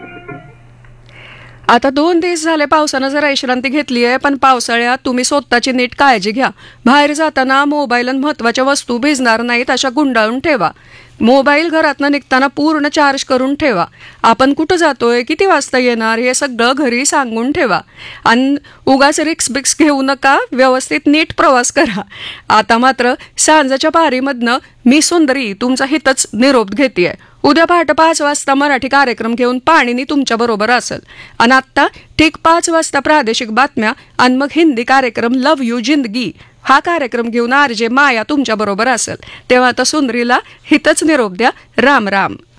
आता 2 दिवस झाले पावसानं जरा विश्रांती घेतली आहे, पण पावसाळ्यात तुम्ही स्वतःची नीट काळजी घ्या. बाहेर जाताना मोबाईल आणि महत्वाच्या वस्तू भिजणार नाहीत अशा गुंडाळून ठेवा. मोबाईल घरातनं निघताना पूर्ण चार्ज करून ठेवा. आपण कुठं जातोय, किती वाजता येणार, हे सगळं घरी सांगून ठेवा. आणि उगाच रिक्स बिक्स घेऊ नका, व्यवस्थित नीट प्रवास करा. आता मात्र सांजाच्या पारीमधनं मी सुंदरी तुमचा हितच निरोप घेतेय. उद्या पहाटे 5 वाजता मराठी कार्यक्रम घेऊन पाणीनी तुमच्या बरोबर असेल. आणि आत्ता ठीक 5 वाजता प्रादेशिक बातम्या आणि मग हिंदी कार्यक्रम लव यू जिंदगी हा कार्यक्रम घेऊन आरजे माया तुमच्या बरोबर असेल. तेव्हा आता सुंदरीला हितच निरोप द्या. राम राम.